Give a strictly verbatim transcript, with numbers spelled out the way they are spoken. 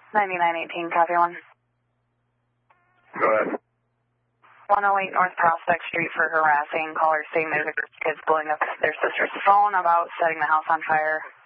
ninety-nine eighteen, copy one. Go ahead. one oh eight North Prospect Street for harassing callers saying there's a group of kids blowing up their sister's phone about setting the house on fire.